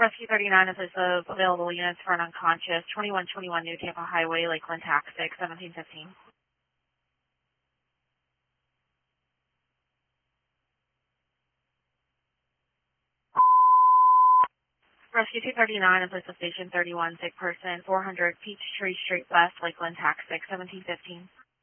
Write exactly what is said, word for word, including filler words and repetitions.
Rescue thirty-nine is list of available units for an unconscious. twenty-one twenty-one New Tampa Highway, Lakeland Tax six, seventeen fifteen. Rescue two thirty-nine is list of Station thirty-one, sick person, four hundred Peachtree Street West, Lakeland Tax six, seventeen fifteen.